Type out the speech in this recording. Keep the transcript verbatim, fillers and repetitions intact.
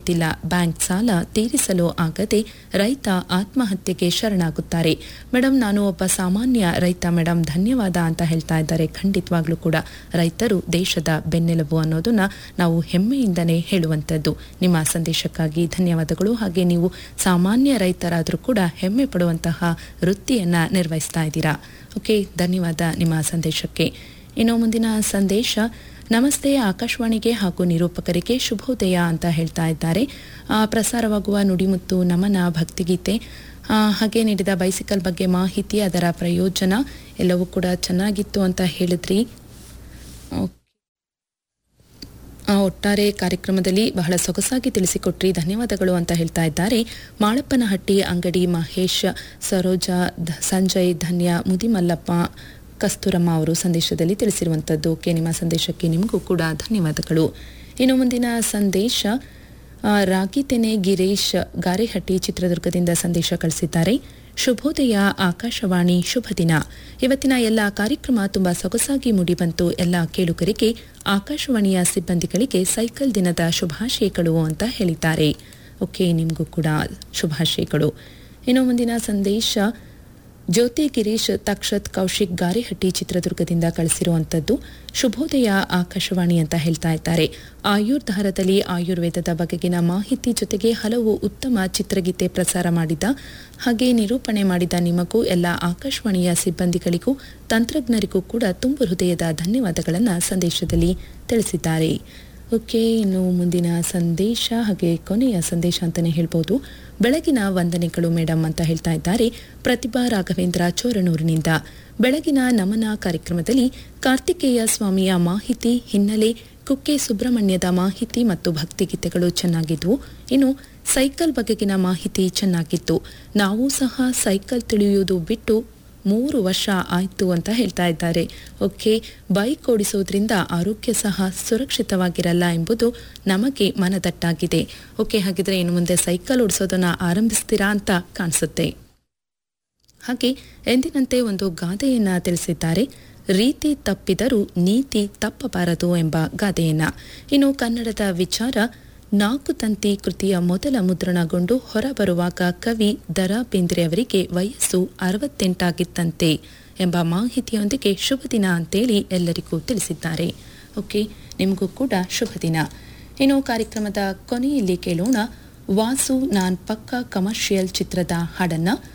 ಸಿಗುತ್ತಿಲ್ಲ. ಬ್ಯಾಂಕ್ ಸಾಲ ತೀರಿಸಲು ಆಗದೆ ರೈತ ಆತ್ಮಹತ್ಯೆಗೆ ಶರಣಾಗುತ್ತಾರೆ. ಮೇಡಮ್, ನಾನು ಒಬ್ಬ ಸಾಮಾನ್ಯ ರೈತ ಮೇಡಮ್, ಧನ್ಯವಾದ ಅಂತ ಹೇಳ್ತಾ ಇದ್ದಾರೆ. ಖಂಡಿತವಾಗ್ಲೂ ಕೂಡ ರೈತರು ದೇಶದ ಬೆನ್ನೆಲುಬು ಅನ್ನೋದನ್ನ ನಾವು ಹೆಮ್ಮೆಯಿಂದನೇ ಹೇಳುವಂಥದ್ದು. ನಿಮ್ಮ ಸಂದೇಶಕ್ಕಾಗಿ ಧನ್ಯವಾದಗಳು. ಹಾಗೆ ನೀವು ಸಾಮಾನ್ಯ ರೈತರಾದರೂ ಕೂಡ ಹೆಮ್ಮೆ ಪಡುವಂತಹ ವೃತ್ತಿಯನ್ನ ನಿರ್ವಹಿಸ್ತಾ ಇದ್ದೀರಾ. ಓಕೆ, ಧನ್ಯವಾದ ನಿಮ್ಮ ಸಂದೇಶಕ್ಕೆ. ಇನ್ನು ಮುಂದಿನ ಸಂದೇಶ, ನಮಸ್ತೆ ಆಕಾಶವಾಣಿಗೆ ಹಾಗೂ ನಿರೂಪಕರಿಗೆ ಶುಭೋದಯ ಅಂತ ಹೇಳ್ತಾ ಇದ್ದಾರೆ. ಪ್ರಸಾರವಾಗುವ ನುಡಿಮುತ್ತು ನಮನ ಭಕ್ತಿಗೀತೆ ಹಾಗೆ ನೀಡಿದ ಬೈಸಿಕಲ್ ಬಗ್ಗೆ ಮಾಹಿತಿ, ಅದರ ಪ್ರಯೋಜನ ಎಲ್ಲವೂ ಕೂಡ ಚೆನ್ನಾಗಿತ್ತು ಅಂತ ಹೇಳಿದ್ರಿ. ಒಟ್ಟಾರೆ ಕಾರ್ಯಕ್ರಮದಲ್ಲಿ ಬಹಳ ಸೊಗಸಾಗಿ ತಿಳಿಸಿಕೊಟ್ರಿ, ಧನ್ಯವಾದಗಳು ಅಂತ ಹೇಳ್ತಾ ಇದ್ದಾರೆ. ಮಾಳಪ್ಪನಹಟ್ಟಿ ಅಂಗಡಿ ಮಹೇಶ್, ಸರೋಜಾ, ಸಂಜಯ್, ಧನ್ಯ, ಮುದಿಮಲ್ಲಪ್ಪ, ಕಸ್ತೂರಮ್ಮ ಅವರು ಸಂದೇಶದಲ್ಲಿ ತಿಳಿಸಿರುವಂಥದ್ದು. ಓಕೆ, ನಿಮ್ಮ ಸಂದೇಶಕ್ಕೆ ನಿಮಗೂ ಕೂಡ ಧನ್ಯವಾದಗಳು. ಇನ್ನು ಮುಂದಿನ ಸಂದೇಶ, ರಾಗಿತೆನೆ ಗಿರೀಶ್ ಗಾರೆಹಟ್ಟಿ ಚಿತ್ರದುರ್ಗದಿಂದ ಸಂದೇಶ ಕಳಿಸಿದ್ದಾರೆ. ಶುಭೋದಯ ಆಕಾಶವಾಣಿ, ಶುಭ ದಿನ. ಇವತ್ತಿನ ಎಲ್ಲ ಕಾರ್ಯಕ್ರಮ ತುಂಬ ಸೊಗಸಾಗಿ ಮೂಡಿಬಂತು. ಎಲ್ಲ ಕೇಳುಗರಿಗೆ, ಆಕಾಶವಾಣಿಯ ಸಿಬ್ಬಂದಿಗಳಿಗೆ ಸೈಕಲ್ ದಿನದ ಶುಭಾಶಯಗಳು ಅಂತ ಹೇಳಿದ್ದಾರೆ. ಓಕೆ, ನಿಮಗೂ ಕೂಡ ಶುಭಾಶಯಗಳು. ಇನ್ನು ಮುಂದಿನ ಸಂದೇಶ, ಜ್ಯೋತಿ ಗಿರೀಶ್ ತಕ್ಷತ್ ಕೌಶಿಕ್ ಗಾರೆಹಟ್ಟಿ ಚಿತ್ರದುರ್ಗದಿಂದ ಕಳಿಸಿರುವಂಥದ್ದು. ಶುಭೋದಯ ಆಕಾಶವಾಣಿ ಅಂತ ಹೇಳ್ತಾ ಇದ್ದಾರೆ. ಆಯುರ್ಧಾರದಲ್ಲಿ ಆಯುರ್ವೇದದ ಬಗೆಗಿನ ಮಾಹಿತಿ ಜೊತೆಗೆ ಹಲವು ಉತ್ತಮ ಚಿತ್ರಗೀತೆ ಪ್ರಸಾರ ಮಾಡಿದ ಹಾಗೆ ನಿರೂಪಣೆ ಮಾಡಿದ ನಿಮಗೂ ಎಲ್ಲ ಆಕಾಶವಾಣಿಯ ಸಿಬ್ಬಂದಿಗಳಿಗೂ ತಂತ್ರಜ್ಞರಿಗೂ ಕೂಡ ತುಂಬು ಹೃದಯದ ಧನ್ಯವಾದಗಳನ್ನು ಸಂದೇಶದಲ್ಲಿ ತಿಳಿಸಿದ್ದಾರೆ. ಓಕೆ, ಇನ್ನು ಮುಂದಿನ ಸಂದೇಶ ಹಾಗೆ ಕೊನೆಯ ಸಂದೇಶ ಅಂತಲೇ ಹೇಳ್ಬೋದು. ಬೆಳಗಿನ ವಂದನೆಗಳು ಮೇಡಮ್ ಅಂತ ಹೇಳ್ತಾ ಇದ್ದಾರೆ. ಪ್ರತಿಭಾ ರಾಘವೇಂದ್ರ ಚೋರನೂರಿನಿಂದ ಬೆಳಗಿನ ನಮನ ಕಾರ್ಯಕ್ರಮದಲ್ಲಿ ಕಾರ್ತಿಕೇಯ ಸ್ವಾಮಿಯ ಮಾಹಿತಿ, ಹಿನ್ನೆಲೆ, ಕುಕ್ಕೆ ಸುಬ್ರಹ್ಮಣ್ಯದ ಮಾಹಿತಿ ಮತ್ತು ಭಕ್ತಿಗೀತೆಗಳು ಚೆನ್ನಾಗಿದ್ವು. ಇನ್ನು ಸೈಕಲ್ ಬಗೆಗಿನ ಮಾಹಿತಿ ಚೆನ್ನಾಗಿತ್ತು. ನಾವು ಸಹ ಸೈಕಲ್ ತಿಳಿಯುವುದು ಬಿಟ್ಟು ಮೂರು ವರ್ಷ ಆಯಿತು ಅಂತ ಹೇಳ್ತಾ ಇದ್ದಾರೆ. ಓಕೆ, ಬೈಕ್ ಓಡಿಸೋದ್ರಿಂದ ಆರೋಗ್ಯ ಸಹ ಸುರಕ್ಷಿತವಾಗಿರಲ್ಲ ಎಂಬುದು ನಮಗೆ ಮನದಟ್ಟಾಗಿದೆ. ಓಕೆ, ಹಾಗಿದ್ರೆ ಇನ್ನು ಮುಂದೆ ಸೈಕಲ್ ಓಡಿಸೋದನ್ನ ಆರಂಭಿಸ್ತೀರಾ ಅಂತ ಕಾಣಿಸುತ್ತೆ. ಹಾಗೆ ಎಂದಿನಂತೆ ಒಂದು ಗಾದೆಯನ್ನ ತಿಳಿಸಿದ್ದಾರೆ. ರೀತಿ ತಪ್ಪಿದರೂ ನೀತಿ ತಪ್ಪಬಾರದು ಎಂಬ ಗಾದೆಯನ್ನ. ಇನ್ನು ಕನ್ನಡದ ವಿಚಾರ, ನಾಲ್ಕು ತಂತಿ ಕೃತಿಯ ಮೊದಲ ಮುದ್ರಣಗೊಂಡು ಹೊರಬರುವಾಗ ಕವಿ ದ ರಾ ಬೇಂದ್ರೆ ಅವರಿಗೆ ವಯಸ್ಸು ಅರವತ್ತೆಂಟಾಗಿತ್ತಂತೆ ಎಂಬ ಮಾಹಿತಿಯೊಂದಿಗೆ ಶುಭ ದಿನ ಅಂತೇಳಿ ಎಲ್ಲರಿಗೂ ತಿಳಿಸಿದ್ದಾರೆ. ಓಕೆ, ನಿಮಗೂ ಕೂಡ ಶುಭ ದಿನ. ಇನ್ನು ಕಾರ್ಯಕ್ರಮದ ಕೊನೆಯಲ್ಲಿ ಕೇಳೋಣ ವಾಸು ನಾನ್ ಪಕ್ಕಾ ಕಮರ್ಷಿಯಲ್ ಚಿತ್ರದ ಹಾಡನ್ನ.